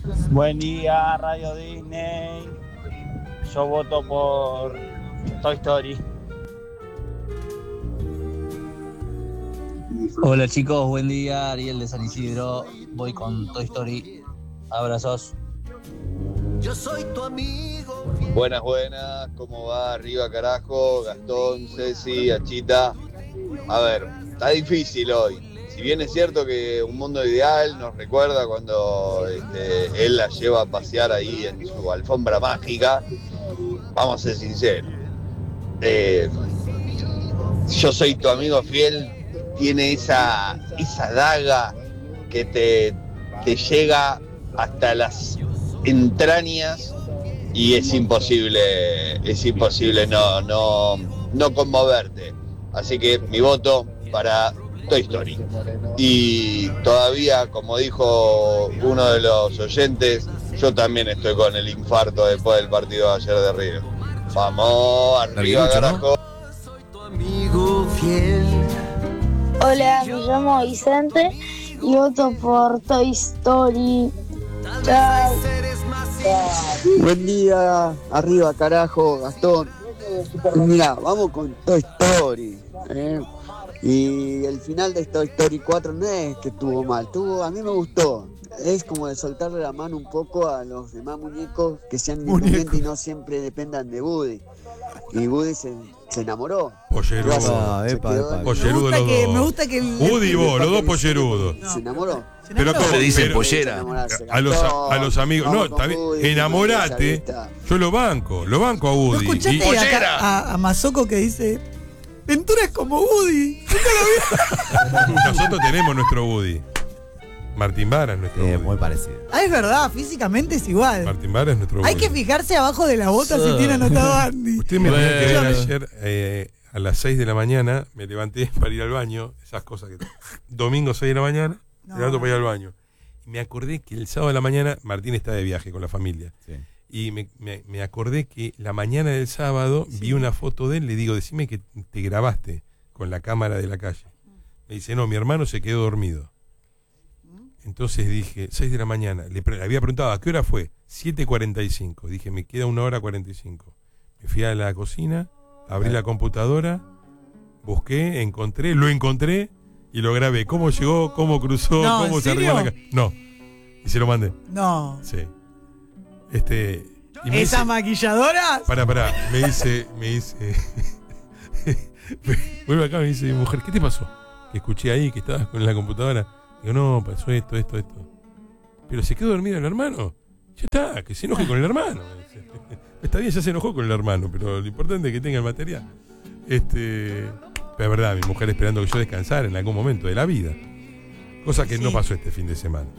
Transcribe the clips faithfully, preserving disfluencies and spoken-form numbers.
Buen día, Radio Disney. Yo voto por Toy Story. Hola chicos, buen día, Ariel de San Isidro, voy con Toy Story, abrazos. Yo soy tu amigo. Buenas, buenas, ¿cómo va? Arriba carajo, Gastón, Ceci, Achita. A ver, está difícil hoy. Si bien es cierto que Un Mundo Ideal nos recuerda cuando este, él la lleva a pasear ahí en su alfombra mágica, vamos a ser sinceros. Eh, yo soy tu amigo fiel, tiene esa, esa daga que te, te llega hasta las entrañas y es imposible, es imposible no, no, no conmoverte. Así que mi voto para Toy Story. Y todavía, como dijo uno de los oyentes, yo también estoy con el infarto después del partido de ayer de River. Vamos, arriba, carajo. Soy tu amigo fiel. Hola, me llamo Vicente y voto por Toy Story. Chao. Buen día, arriba carajo, Gastón. Mira, vamos con Toy Story. ¿eh? Y el final de Toy Story cuatro no es que estuvo mal, tuvo, a mí me gustó. Es como de soltarle la mano un poco a los demás muñecos que sean independientes y no siempre dependan de Woody. Y Woody se, se enamoró. Pollerudo. Ah, Se epa, quedó epa. en- Pollerudo los que- dos. me gusta que el- Woody y vos, los dos pollerudos. Se enamoró. Pero ¿cómo se dice pero- pollera? A los, a, a los amigos. No, está bien. Enamorate. Yo lo banco, lo banco a ¿No Woody. escuchaste Y- acá a, a Mazoco que dice Ventura es como Woody? Nosotros tenemos nuestro Woody. Martín Vara es nuestro Woody. Muy parecido. Ah, es verdad, físicamente es igual. Martín Vara es nuestro Woody. Hay que fijarse abajo de la bota si tiene anotado Andy. Usted me tiene que ver Bueno. ayer eh, a las seis de la mañana, me levanté para ir al baño, esas cosas que... Domingo seis de la mañana, me levanto para ir al baño. Y me acordé que el sábado de la mañana, Martín está de viaje con la familia. Sí. Y me, me, me acordé que la mañana del sábado vi una foto de él, le digo, decime que te grabaste con la cámara de la calle. Me dice, no, mi hermano se quedó dormido. Entonces dije, seis de la mañana, le, pre- le había preguntado, ¿a qué hora fue? siete cuarenta y cinco. Dije, me queda una hora cuarenta y cinco. Me fui a la cocina, abrí la computadora, busqué, encontré, lo encontré y lo grabé. ¿Cómo llegó? ¿Cómo cruzó? No, ¿Cómo ¿en se arribó a la serio? ca-? No. Y se lo mandé. No. Sí. Este. y me ¿Esa dice- maquilladora? Pará, pará. Me dice, me dice. Vuelve acá y me dice mi mujer, ¿qué te pasó? Que escuché ahí que estabas con la computadora. Digo, no, pasó esto, esto, esto. Pero se quedó dormido el hermano. Ya está, que se enoje con el hermano. Está bien, ya se enojó con el hermano, pero lo importante es que tenga el material. Este. Pero es verdad, mi mujer esperando que yo descansara en algún momento de la vida. Cosa que no pasó este fin de semana.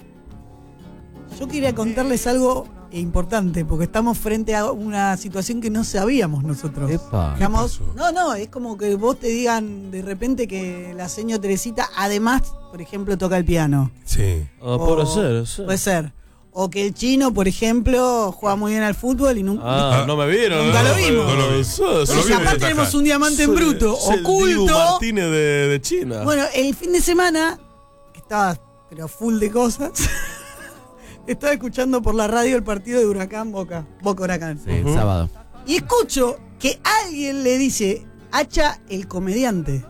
Yo quería contarles algo importante, porque estamos frente a una situación que no sabíamos nosotros. Epa. Digamos, no, no, es como que vos te digan de repente que la señora Teresita, además, por ejemplo, toca el piano. Sí. Ah, puede ser, sí. Puede ser. O que el chino, por ejemplo, juega muy bien al fútbol y nunca. Ah, no me vieron. Nunca no, lo vimos. No lo vi. Sos- No lo Entonces, vi acá de tenemos tajar. un diamante en sos- bruto, sos el Dibu oculto. Martínez de, de China. Bueno, el fin de semana, que estaba pero full de cosas, estaba escuchando por la radio el partido de Huracán Boca. Boca Huracán. Sí, el sábado. Y escucho que alguien le dice, Hacha el comediante.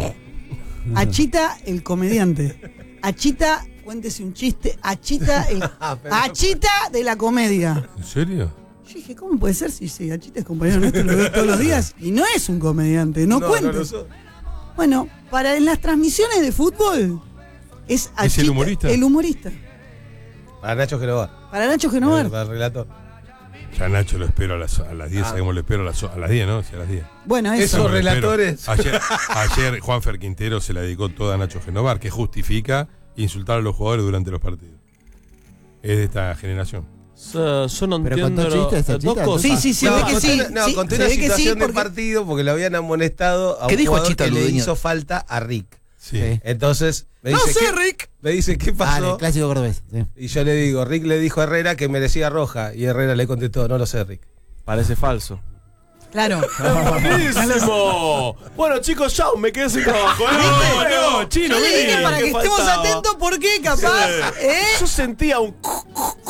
Achita el comediante. Achita, cuéntese un chiste. Achita el. Achita de la comedia. ¿En serio? Yo dije, ¿cómo puede ser si, si Achita es compañero nuestro, lo veo todos los días? Y no es un comediante, no, No, cuenta. no lo sos. Bueno, para en las transmisiones de fútbol es Achita. ¿Es el humorista? El humorista. Para Nacho Genovar. Para Nacho Genovar. Para el relator. Ya Nacho lo espero a las, a las diez, ¿sabemos? Lo espero a las, a las diez, ¿no? Sí, a las diez. Bueno, eso. Esos Lo espero. relatores. Ayer, ayer Juanfer Quintero se la dedicó toda a Nacho Genovar, que justifica insultar a los jugadores durante los partidos. Es de esta generación. So- yo no Pero entiendo. contó chistes, dos Achita, cosas. Sí, sí, se no, ve que conté sí. una- no, sí, conté se una ve que sí, situación de porque- partido porque le habían amonestado a ¿Qué un dijo jugador Achita, que le Ludeño? hizo falta a Rick. Sí. Sí. Entonces me No dice, sé, ¿qué, Rick. me dice, ¿qué Ah, en pasó? el clásico cordobés. Sí. Y yo le digo, Rick le dijo a Herrera que merecía roja. Y Herrera le contestó, no lo sé, Rick. Parece falso. Claro. ¡Buenísimo! Bueno, chicos, chao, me quedé sin trabajo. No, no, chino, Yo le dije vení, para que estemos faltaba. atentos porque capaz. ¿eh? Yo sentía un.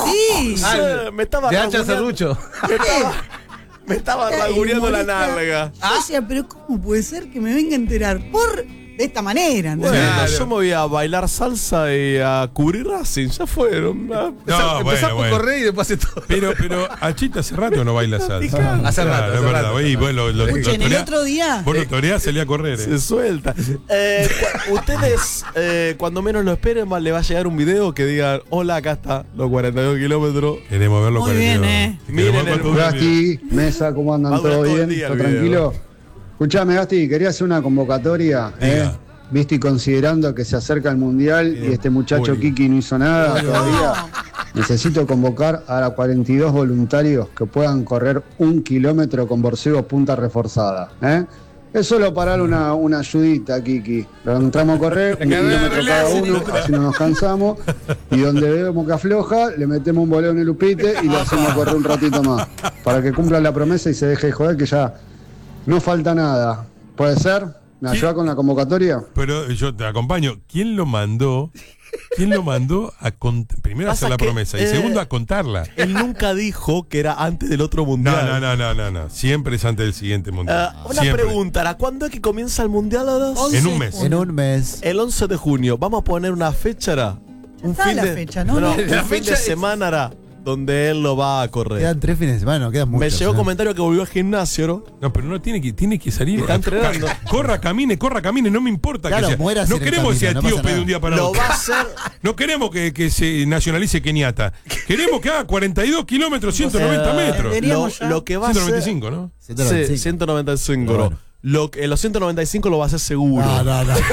Sí. Ah, me estaba de Hacha rasguñando- Serrucho. Me estaba, me estaba Ay, rasguñando la humorista. nalga. Yo decía, pero ¿cómo puede ser que me venga a enterar por de esta manera? ¿entendés? Bueno, Claro. yo me voy a bailar salsa y a cubrir Racing. Ya fueron. No, Empezamos bueno, por bueno. correr y después hace todo. Pero, pero Achita hace rato no baila salsa. Hace Claro, rato, es hace verdad. rato. Oye, vos lo, lo, lo Escuchen, el toreás- otro día. Vos lo toreás, salí a correr. Se eh. suelta. Eh, cu- ustedes, eh, cuando menos lo esperen, va- le va a llegar un video que diga: hola, acá está, los cuarenta y dos kilómetros. Queremos verlo Muy con bien, el eh. Miren el- Gasti, Mesa, ¿cómo Va a andan? durar ¿Todo todo el bien? día el ¿Todo video. tranquilo? Escuchame, Gasti, quería hacer una convocatoria, ¿eh? Diga. Viste, y considerando que se acerca el Mundial y este muchacho Uy. Kiki no hizo nada No. todavía, necesito convocar a cuarenta y dos voluntarios que puedan correr un kilómetro con Borcego punta reforzada, ¿eh? Es solo para darle una, una ayudita, Kiki. Lo entramos a correr, un kilómetro cada uno, así no nos cansamos. Y donde vemos que afloja, le metemos un boleo en el upite y lo hacemos correr un ratito más. Para que cumpla la promesa y se deje de joder, que ya no falta nada. ¿Puede ser? ¿Me ¿Qué? ayuda con la convocatoria? Pero yo te acompaño. ¿Quién lo mandó? ¿Quién lo mandó a cont- primero a Pasa hacer la que, promesa y eh, segundo a contarla? Él nunca dijo que era antes del otro mundial. No, no, no, no, no, no. Siempre es antes del siguiente mundial. Ah, una Siempre. pregunta: ¿a cuándo es que comienza el mundial ahora? En un mes. En un mes. El once de junio. Vamos a poner una fecha, ¿ara? Un Está la fecha, ¿no? No, No. un La fin fecha de es- semana, ¿ara? Donde él lo va a correr. Quedan tres fines de semana, no quedan muchos. Me llegó ¿eh? comentario que volvió al gimnasio, ¿no? No, pero no tiene que, tiene que salir. Está entrenando. Corra, camine, corra, camine, no me importa Claro, que sea. muérase No en el queremos que sea camino, no etíope pasa de un nada. día para Lo otro. va a hacer. No queremos que, que se nacionalice Kenyatta. Queremos que haga cuarenta y dos kilómetros, ciento noventa Eh, metros. Lo, Deberíamos ya. lo que va a ciento hacer. noventa y cinco, ¿no? ciento noventa y cinco. Sí, ciento noventa y cinco. Pero ¿no? bueno. Lo que, en los ciento noventa y cinco lo va a hacer seguro. No, no, no.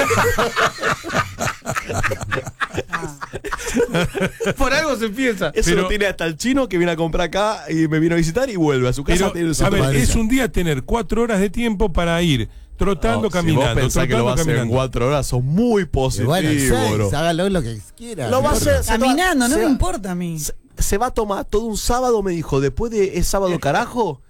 Por algo se empieza. Eso Pero- lo tiene hasta el chino que viene a comprar acá y me vino a visitar y vuelve a su casa. Pero, tiene un a ver, Madrid. es un día tener cuatro horas de tiempo para ir trotando, No, caminando, si vos pensás que lo trotando, va a hacer en caminando. cuatro horas, sos muy Y positivo, bueno, seis, bro. hágalo lo que quiera. Lo no va a importa. hacer. se va- Caminando, no se me va- importa a mí. Se, se va a tomar todo un sábado, me dijo. Después de es sábado carajo,